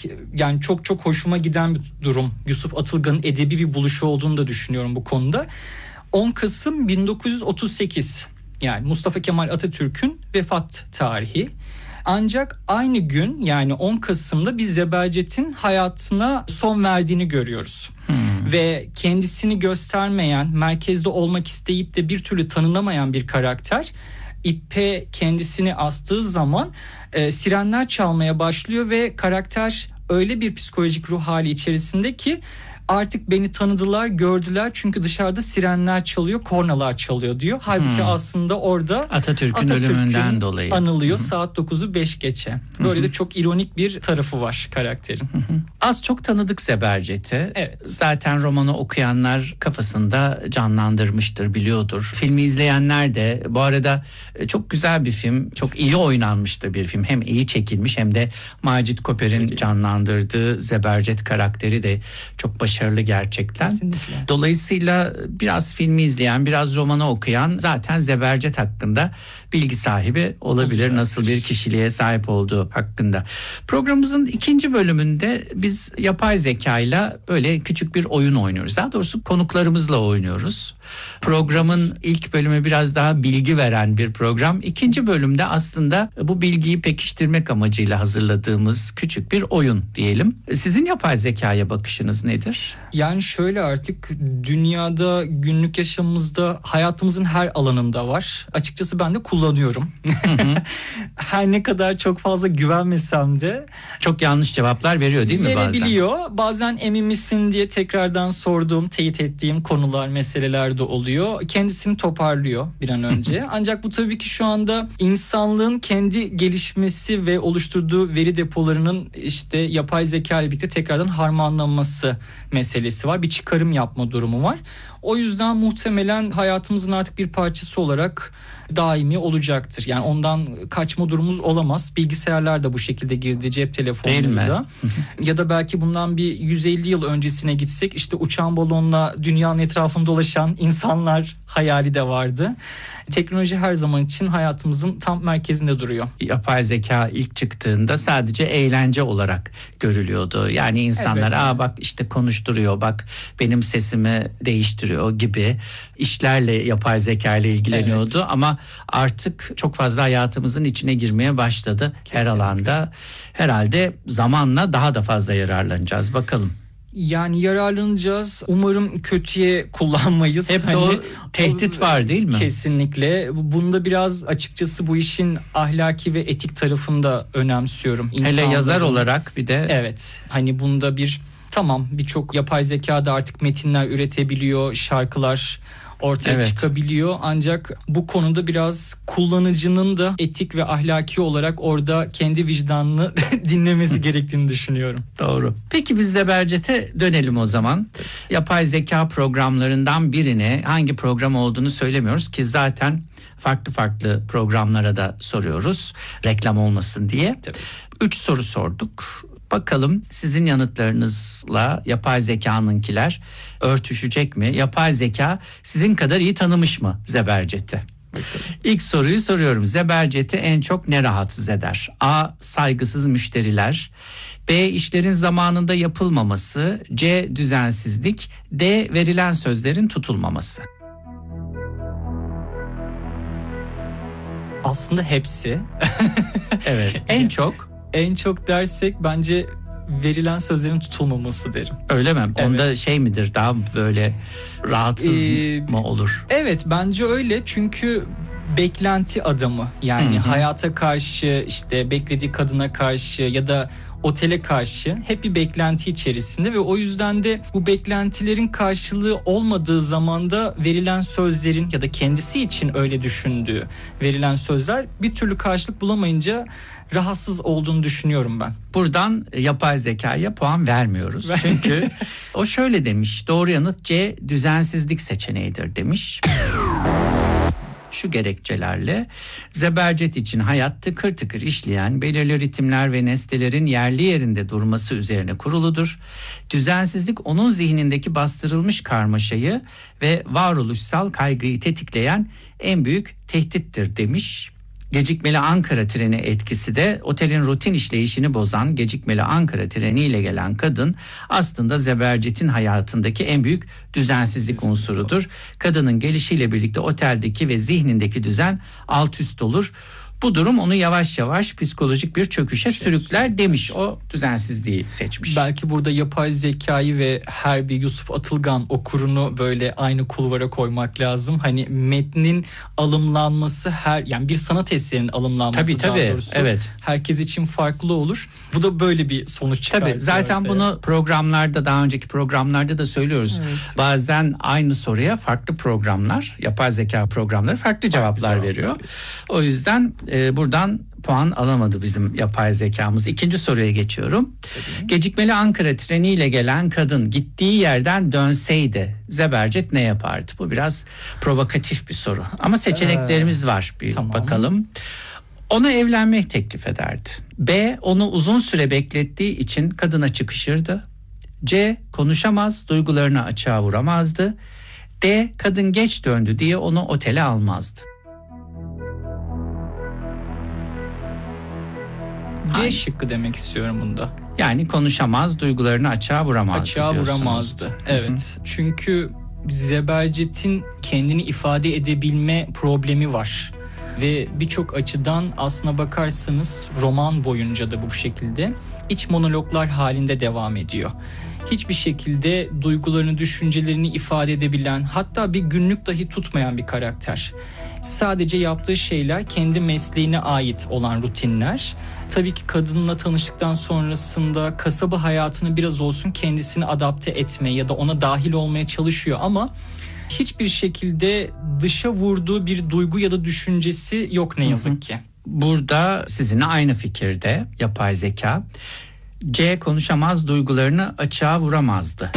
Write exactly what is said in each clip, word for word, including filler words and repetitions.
gerçek, yani çok çok hoşuma giden bir durum. Yusuf Atılgan'ın edebi bir buluşu olduğunu da düşünüyorum bu konuda. on Kasım bin dokuz yüz otuz sekiz, yani Mustafa Kemal Atatürk'ün vefat tarihi. Ancak aynı gün, yani on Kasım'da biz Zebercet'in hayatına son verdiğini görüyoruz. Hmm. Ve kendisini göstermeyen, merkezde olmak isteyip de bir türlü tanınamayan bir karakter ipe kendisini astığı zaman e, sirenler çalmaya başlıyor ve karakter öyle bir psikolojik ruh hali içerisinde ki artık beni tanıdılar, gördüler çünkü dışarıda sirenler çalıyor, kornalar çalıyor diyor. Halbuki hmm. aslında orada Atatürk'ün, Atatürk'ün ölümünden dolayı anılıyor. Hı-hı. Saat dokuzu beş geçe. Böyle Hı-hı. de çok ironik bir tarafı var karakterin. Hı-hı. Az çok tanıdık Zebercet'i. Evet. Zaten romanı okuyanlar kafasında canlandırmıştır, biliyordur. Filmi izleyenler de, bu arada çok güzel bir film, çok iyi oynanmış da bir film. Hem iyi çekilmiş hem de Macit Koper'in Öyle. canlandırdığı Zebercet karakteri de çok başarılı gerçekten. Kesinlikle. Dolayısıyla biraz filmi izleyen, biraz romanı okuyan zaten Zebercet hakkında bilgi sahibi olabilir. Olacaktır. Nasıl bir kişiliğe sahip olduğu hakkında. Programımızın ikinci bölümünde biz yapay zekayla böyle küçük bir oyun oynuyoruz. Daha doğrusu konuklarımızla oynuyoruz. Programın ilk bölümü biraz daha bilgi veren bir program. İkinci bölümde aslında bu bilgiyi pekiştirmek amacıyla hazırladığımız küçük bir oyun diyelim. Sizin yapay zekaya bakışınız nedir? Yani şöyle, artık dünyada, günlük yaşamımızda, hayatımızın her alanında var. Açıkçası ben de kullanıyorum. Her ne kadar çok fazla güvenmesem de. Çok yanlış cevaplar veriyor değil mi bazen? Verebiliyor. Bazen emin misin diye tekrardan sorduğum, teyit ettiğim konular, meseleler de oluyor. Kendisini toparlıyor bir an önce. Ancak bu tabii ki şu anda insanlığın kendi gelişmesi ve oluşturduğu veri depolarının işte yapay zeka ile birlikte tekrardan harmanlanması meselesi var. Bir çıkarım yapma durumu var. O yüzden muhtemelen hayatımızın artık bir parçası olarak daimi olacaktır. Yani ondan kaçma durumumuz olamaz. Bilgisayarlar da bu şekilde girdi, cep telefonları da. Ya da belki bundan bir yüz elli yıl öncesine gitsek, işte uçan balonla dünyanın etrafında dolaşan insanlar hayali de vardı. Teknoloji her zaman için hayatımızın tam merkezinde duruyor. Yapay zeka ilk çıktığında sadece eğlence olarak görülüyordu. Yani insanlar evet. aa bak işte konuşturuyor, bak benim sesimi değiştiriyor gibi işlerle yapay zeka ile ilgileniyordu. Evet. Ama artık çok fazla hayatımızın içine girmeye başladı. Kesinlikle. Her alanda. Herhalde zamanla daha da fazla yararlanacağız. Bakalım. Yani yararlanacağız. Umarım kötüye kullanmayız. Hep hani, o tehdit var değil mi? Kesinlikle. Bunda biraz açıkçası bu işin ahlaki ve etik tarafını da önemsiyorum. İnsanların, hele yazar olarak bir de. Evet. Hani bunda bir tamam birçok yapay zeka da artık metinler üretebiliyor, şarkılar ortaya evet. çıkabiliyor. Ancak bu konuda biraz kullanıcının da etik ve ahlaki olarak orada kendi vicdanını dinlemesi gerektiğini düşünüyorum. Doğru. Peki biz Zebercet'e dönelim o zaman. Tabii. Yapay zeka programlarından birine, hangi program olduğunu söylemiyoruz ki zaten farklı farklı programlara da soruyoruz. Reklam olmasın diye. Tabii. Üç soru sorduk. Bakalım sizin yanıtlarınızla yapay zekanınkiler örtüşecek mi? Yapay zeka sizin kadar iyi tanımış mı Zebercet'i? İlk soruyu soruyorum. Zebercet'i en çok ne rahatsız eder? A. Saygısız müşteriler. B. İşlerin zamanında yapılmaması. C. Düzensizlik. D. Verilen sözlerin tutulmaması. Aslında hepsi. Evet. En çok? En çok dersek bence verilen sözlerin tutulmaması derim. Öyle mi? Evet. Onda şey midir, daha böyle rahatsız ee, mı olur? Evet, bence öyle çünkü beklenti adamı, yani Hı-hı. hayata karşı, işte beklediği kadına karşı ya da otele karşı hep bir beklenti içerisinde ve o yüzden de bu beklentilerin karşılığı olmadığı zamanda verilen sözlerin ya da kendisi için öyle düşündüğü verilen sözler bir türlü karşılık bulamayınca rahatsız olduğunu düşünüyorum ben. Buradan yapay zekaya puan vermiyoruz. Çünkü o şöyle demiş. Doğru yanıt C, düzensizlik seçeneğidir demiş. Şu gerekçelerle: Zebercet için hayat tıkır tıkır işleyen, belirli ritimler ve nesnelerin yerli yerinde durması üzerine kuruludur. Düzensizlik onun zihnindeki bastırılmış karmaşayı ve varoluşsal kaygıyı tetikleyen en büyük tehdittir demiş. Gecikmeli Ankara treni etkisi de otelin rutin işleyişini bozan gecikmeli Ankara treniyle gelen kadın aslında Zebercet'in hayatındaki en büyük düzensizlik unsurudur. Kadının gelişiyle birlikte oteldeki ve zihnindeki düzen alt üst olur. Bu durum onu yavaş yavaş psikolojik bir çöküşe sürükler demiş. O düzensizliği seçmiş. Belki burada yapay zekayı ve her bir Yusuf Atılgan okurunu böyle aynı kulvara koymak lazım. Hani metnin alımlanması her yani bir sanat eserinin alımlanması tabii, tabii, daha doğrusu evet. herkes için farklı olur. Bu da böyle bir sonuç çıkartıyor. Tabii zaten ortaya. Bunu programlarda daha önceki programlarda da söylüyoruz. Evet. Bazen aynı soruya farklı programlar, yapay zeka programları farklı, farklı cevaplar, cevaplar veriyor. veriyor. O yüzden e, buradan puan alamadı bizim yapay zekamız. İkinci soruya geçiyorum. Tabii. Gecikmeli Ankara treniyle gelen kadın gittiği yerden dönseydi Zebercet ne yapardı? Bu biraz provokatif bir soru. Ama seçeneklerimiz ee, var. Bir tamam. bakalım. Ona evlenmek teklif ederdi. B. Onu uzun süre beklettiği için kadına çıkışırdı. C. Konuşamaz, duygularını açığa vuramazdı. D. Kadın geç döndü diye onu otele almazdı. C şıkkı demek istiyorum bunda. Yani konuşamaz, duygularını açığa vuramazdı. Açığa diyorsunuz. vuramazdı. Evet. Hı-hı. Çünkü Zebercet'in kendini ifade edebilme problemi var. Ve birçok açıdan aslına bakarsanız roman boyunca da bu şekilde iç monologlar halinde devam ediyor. Hiçbir şekilde duygularını, düşüncelerini ifade edebilen, hatta bir günlük dahi tutmayan bir karakter. Sadece yaptığı şeyler kendi mesleğine ait olan rutinler. Tabii ki kadınla tanıştıktan sonrasında kasaba hayatını biraz olsun kendisini adapte etmeye ya da ona dahil olmaya çalışıyor ama hiçbir şekilde dışa vurduğu bir duygu ya da düşüncesi yok ne yazık ki. Burada sizinle aynı fikirde yapay zeka. C. Konuşamaz, duygularını açığa vuramazdı.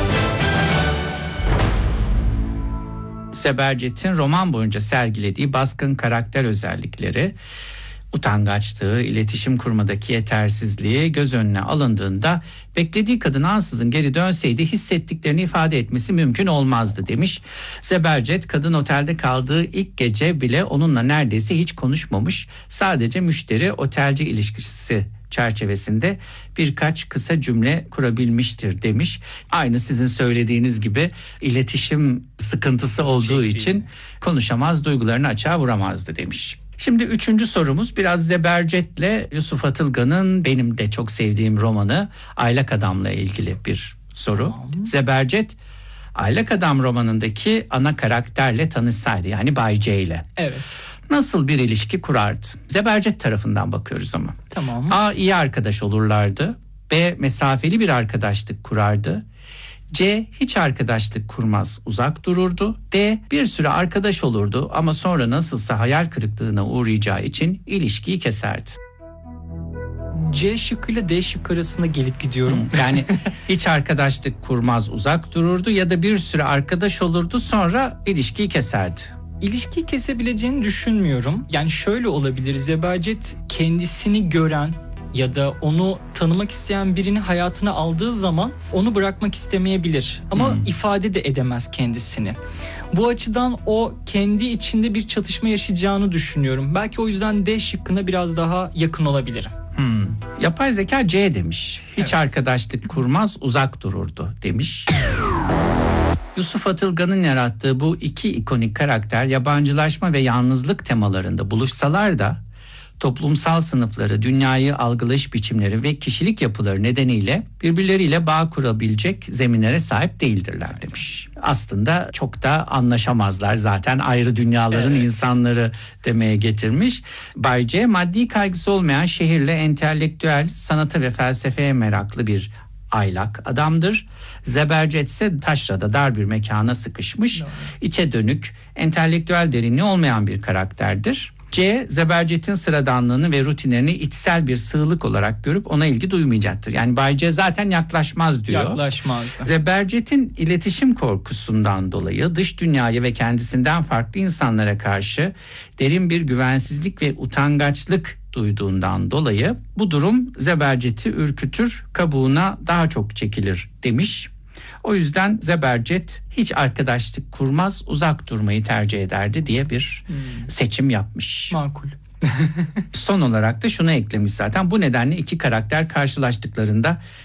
Zebercet'in roman boyunca sergilediği baskın karakter özellikleri, utangaçlığı, iletişim kurmadaki yetersizliği göz önüne alındığında beklediği kadın ansızın geri dönseydi hissettiklerini ifade etmesi mümkün olmazdı demiş. Zebercet kadın otelde kaldığı ilk gece bile onunla neredeyse hiç konuşmamış. Sadece müşteri otelci ilişkisi çerçevesinde birkaç kısa cümle kurabilmiştir demiş. Aynı sizin söylediğiniz gibi iletişim sıkıntısı olduğu şey için konuşamaz, duygularını açığa vuramazdı demiş. Şimdi üçüncü sorumuz biraz Zebercet'le Yusuf Atılgan'ın benim de çok sevdiğim romanı Aylak Adam'la ilgili bir soru. Tamam. Zebercet Aylak Adam romanındaki ana karakterle tanışsaydı, yani Bay C ile. Evet. Nasıl bir ilişki kurardı? Zebercet tarafından bakıyoruz ama. Tamam. A. iyi arkadaş olurlardı. B. Mesafeli bir arkadaşlık kurardı. C. Hiç arkadaşlık kurmaz, uzak dururdu. D. Bir süre arkadaş olurdu ama sonra nasılsa hayal kırıklığına uğrayacağı için ilişkiyi keserdi. C şıkkıyla D şıkkı arasında gelip gidiyorum. Yani hiç arkadaşlık kurmaz, uzak dururdu ya da bir süre arkadaş olurdu sonra ilişkiyi keserdi. İlişkiyi kesebileceğini düşünmüyorum. Yani şöyle olabilir. Zebercet kendisini gören ya da onu tanımak isteyen birini hayatına aldığı zaman onu bırakmak istemeyebilir. Ama hmm. ifade de edemez kendisini. Bu açıdan o kendi içinde bir çatışma yaşayacağını düşünüyorum. Belki o yüzden D şıkkına biraz daha yakın olabilirim. Hmm. Yapay zeka C demiş. Hiç evet. arkadaşlık kurmaz, uzak dururdu demiş. Yusuf Atılgan'ın yarattığı bu iki ikonik karakter yabancılaşma ve yalnızlık temalarında buluşsalar da toplumsal sınıfları, dünyayı algılayış biçimleri ve kişilik yapıları nedeniyle birbirleriyle bağ kurabilecek zeminlere sahip değildirler demiş. Aslında çok da anlaşamazlar, zaten ayrı dünyaların evet. insanları demeye getirmiş. Bay C maddi kaygısı olmayan şehirli, entelektüel, sanata ve felsefeye meraklı bir aylak adamdır. Zebercet ise taşrada dar bir mekana sıkışmış, no. içe dönük, entelektüel derinliği olmayan bir karakterdir. C. Zebercet'in sıradanlığını ve rutinlerini içsel bir sığlık olarak görüp ona ilgi duymayacaktır. Yani Bay C zaten yaklaşmaz diyor. Yaklaşmaz. Zebercet'in iletişim korkusundan dolayı dış dünyaya ve kendisinden farklı insanlara karşı derin bir güvensizlik ve utangaçlık duyduğundan dolayı bu durum Zebercet'i ürkütür, kabuğuna daha çok çekilir demiş. O yüzden Zebercet hiç arkadaşlık kurmaz, uzak durmayı tercih ederdi diye bir hmm. seçim yapmış. Makul. Son olarak da şunu eklemiş zaten. Bu nedenle iki karakter karşılaştıklarında